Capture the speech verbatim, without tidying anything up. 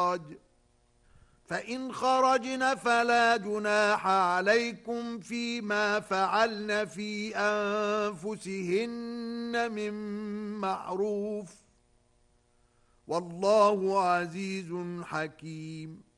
خرج فإن خرجن فلا جناح عليكم فيما فعلن في أنفسهن من معروف والله عزيز حكيم